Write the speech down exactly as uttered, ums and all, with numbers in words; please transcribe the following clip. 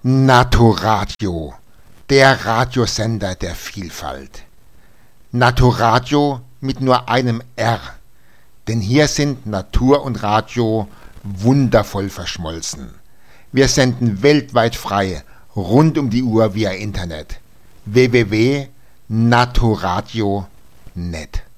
Natoradio, der Radiosender der Vielfalt. Natoradio mit nur einem R, denn hier sind Natur und Radio wundervoll verschmolzen. Wir senden weltweit frei, rund um die Uhr via Internet. w w w punkt natoradio punkt net